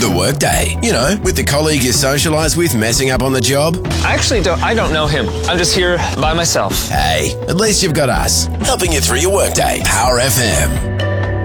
The Workday. You know, with the colleague you socialise with messing up on the job. I don't know him. I'm just here by myself. Hey, at least you've got us, helping you through your workday. Power FM.